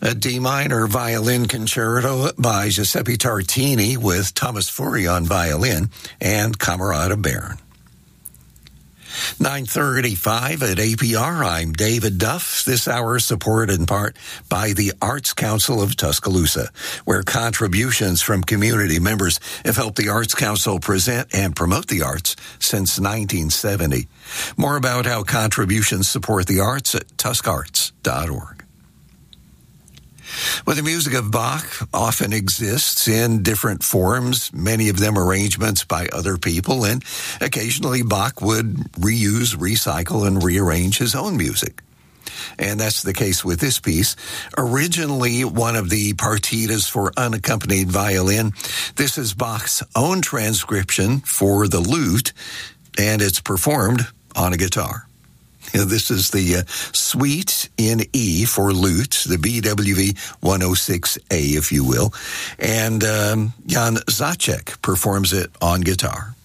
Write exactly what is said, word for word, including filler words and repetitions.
A D minor violin concerto by Giuseppe Tartini with Thomas Furey on violin and Camerata Baron. nine thirty-five at A P R. I'm David Duff. This hour is supported in part by the Arts Council of Tuscaloosa, where contributions from community members have helped the Arts Council present and promote the arts since nineteen seventy. More about how contributions support the arts at tusk arts dot org. Well, the music of Bach often exists in different forms, many of them arrangements by other people, and occasionally Bach would reuse, recycle, and rearrange his own music. And that's the case with this piece. Originally one of the partitas for unaccompanied violin, this is Bach's own transcription for the lute, and it's performed on a guitar. This is the uh, Suite in E for lute, the B W V one oh six A, if you will. And um, Jan Zacek performs it on guitar.